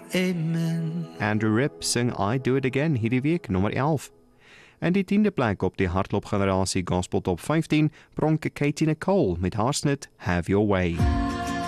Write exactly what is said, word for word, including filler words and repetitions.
Amen. Andrew Ripp sing I Do It Again hierdie week, nommer elf. En die tiende plek op die hardloopgenerasie Gospel Top vyftien pronk Katie Nicole met haar snit Have Your Way.